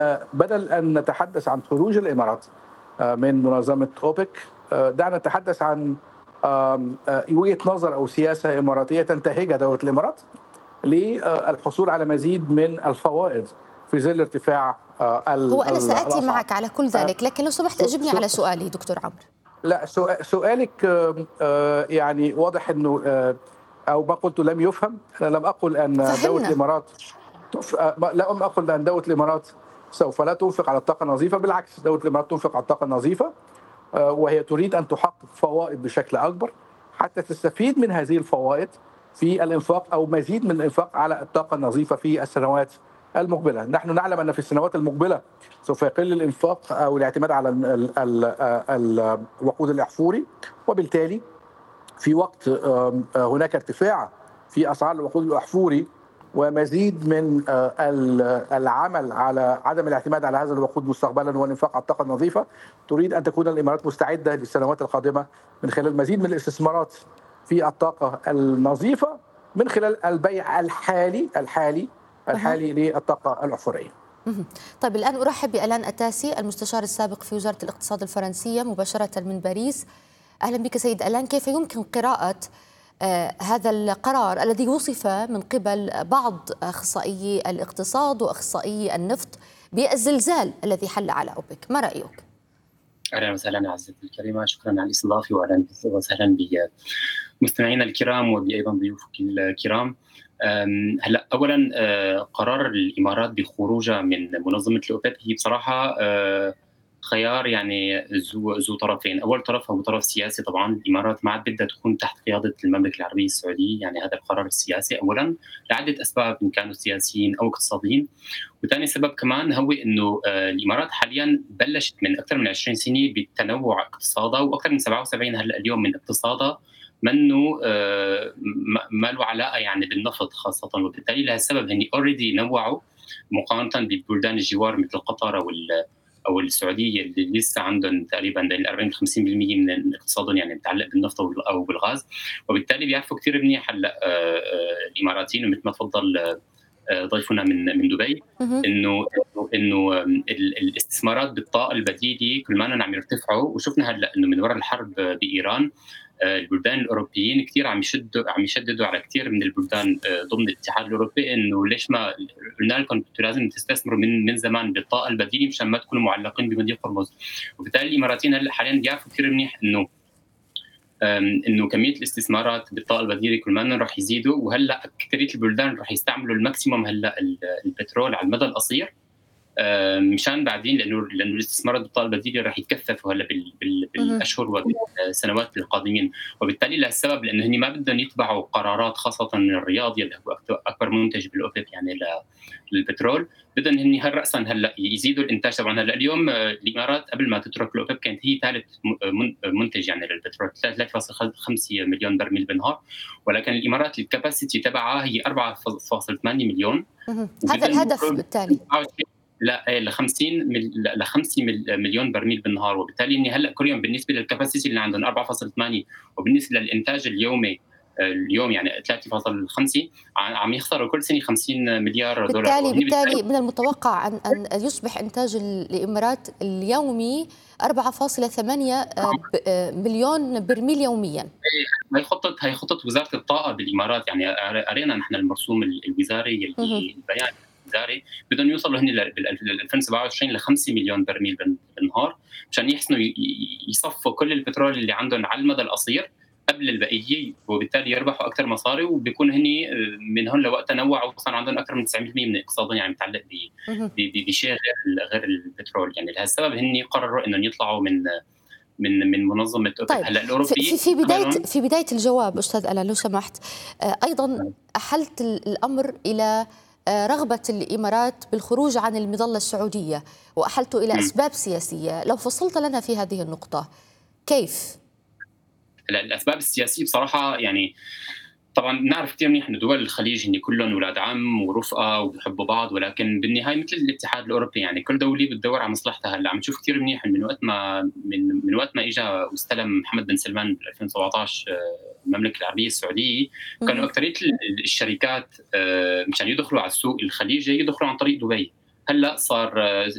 بدل أن نتحدث عن خروج الإمارات من منظمة أوبك، دعنا نتحدث عن وجهة نظر أو سياسة إماراتية تنتهجها دولة الإمارات للحصول على مزيد من الفوائد في ظل ارتفاع هو أنا سآتي الأسعار. معك على كل ذلك، لكن لو سمحت أجبني على سؤالي دكتور عمرو. لا، سؤالك يعني واضح أنه أو ما قلت لم يفهم. أنا لم أقل أن دولة فهمنا. الإمارات لم أقل أن دولة الإمارات سوف لا تنفق على الطاقة النظيفة. بالعكس، دولة الإمارات تنفق على الطاقة النظيفة، وهي تريد أن تحقق فوائد بشكل أكبر حتى تستفيد من هذه الفوائد في الإنفاق أو مزيد من الإنفاق على الطاقة النظيفة في السنوات المقبلة. نحن نعلم أن في السنوات المقبلة سوف يقل الإنفاق أو الاعتماد على الوقود الأحفوري، وبالتالي في وقت هناك ارتفاع في أسعار الوقود الأحفوري ومزيد من العمل على عدم الاعتماد على هذا الوقود مستقبلا والانفاق على الطاقه النظيفه، تريد ان تكون الامارات مستعده للسنوات القادمه من خلال مزيد من الاستثمارات في الطاقه النظيفه من خلال البيع الحالي للطاقه الاحفوريه. طيب الآن أرحب بألان أتاسي المستشار السابق في وزارة الاقتصاد الفرنسية مباشرة من باريس. أهلا بك سيد ألان. كيف يمكن قراءة هذا القرار الذي وصف من قبل بعض أخصائيي الاقتصاد وأخصائيي النفط بالزلزال الذي حل على أوبك؟ ما رأيك؟ أهلا وسهلا عزيزتي الكريمة، شكرا على الاستضافة وأهلا وسهلا بمستمعينا الكرام وبأيضا ضيوفك الكرام. هلا اولا قرار الامارات بخروجها من منظمه الاوبك هي بصراحه خيار يعني ذو طرفين. اول طرف هو طرف سياسي، طبعا الامارات ما عاد بدها تكون تحت قياده المملكه العربيه السعوديه، يعني هذا القرار السياسي اولا لعده اسباب ان كانوا سياسيين او اقتصاديين. وثاني سبب كمان هو انه الامارات حاليا بلشت من اكثر من 20 سنه بتنوع اقتصادها، واكثر من 77 هلا اليوم من اقتصادها منه ما له علاقه يعني بالنفط خاصه، وبالتالي لهالسبب هني اوريدي نوعوا مقارنه ببلدان الجوار مثل قطر او السعوديه اللي لسه عندهم تقريبا 40 50% من اقتصادهم يعني متعلق بالنفط او بالغاز، وبالتالي بيعرفوا كثير منيح هلا الاماراتيين، ومثل ما تفضل ضيفنا من دبي انه الاستثمارات بالطاقه البديله كل ما عم يرتفعوا، وشفنا هلا انه من وراء الحرب بايران البلدان الاوروبيين كثير عم يشددوا على كثير من البلدان ضمن الاتحاد الاوروبي انه ليش ما قلنا لكم انتم لازم تستثمروا من زمان بالطاقه البديله مشان ما تكونوا معلقين بمضيق هرمز. وبالتالي الاماراتيين هلا حاليا بيعرفوا كثير منيح انه كميه الاستثمارات بالطاقه البديله كل ما رح يزيدوا، وهلا اكثريه البلدان رح يستعملوا الماكسيموم هلا البترول على المدى القصير مشان بعدين لانه الاستثمارات بالطاقه البديله رح يتكثفوا هلا بالاشهر والسنوات القادمين، وبالتالي لهالسبب لانه هن ما بدهم يتبعوا قرارات خاصه من الرياض يلي هو اكبر منتج بالاوبك يعني للبترول، بدهم هن راسا هلا يزيدوا الانتاج. طبعا هلا اليوم الامارات قبل ما تترك الاوبك كانت هي ثالث منتج يعني للبترول 3.5 مليون برميل بالنهار، ولكن الامارات الكباسيتي تبعها هي 4.8 مليون. هذا الهدف بالتالي ل 5 مليون برميل بالنهار، وبالتالي اني هلا كل يوم بالنسبه للكباسيتي اللي عندهم 4.8 وبالنسبه للانتاج اليومي اليوم يعني 3.5 عم يخسروا كل سنة 50 مليار دولار. بالتالي من المتوقع أن يصبح إنتاج الإمارات اليومي 4.8 مليون برميل يوميا. هي خطة وزارة الطاقة بالإمارات، يعني قرينا نحن المرسوم الوزاري البيان الوزاري بدهم يوصلوا هن بال 2027 ل 5 مليون برميل بالنهار مشان يحسنوا يصفوا كل البترول اللي عندهم على المدى القصير قبل البقيه، وبالتالي يربحوا اكثر مصاري، وبيكون هن من هون لوقت تنوعوا وصار عندهم اكثر من 90% من اقتصادهم يعني متعلق بشيء غير البترول. يعني لهالسبب هن قرروا انهم يطلعوا من منظمه اوبك. طيب هلا الاوروبيين في بدايه الجواب استاذ ألان لو سمحت ايضا احلت الامر الى رغبة الإمارات بالخروج عن المظلة السعودية وأحلت إلى أسباب سياسية، لو فصلت لنا في هذه النقطة كيف؟ الأسباب السياسية بصراحة يعني طبعا نعرف كثير منيح انه دول الخليج هن كلهم اولاد عم ورفقه وبيحبوا بعض، ولكن بالنهايه مثل الاتحاد الاوروبي يعني كل دوله بتدور على مصلحتها. هلا عم نشوف كثير منيح من وقت ما اجى واستلم محمد بن سلمان ب 2017 المملكه العربيه السعوديه، كانوا اكثريه الشركات مشان يدخلوا على السوق الخليجي يدخلوا عن طريق دبي. هلا صار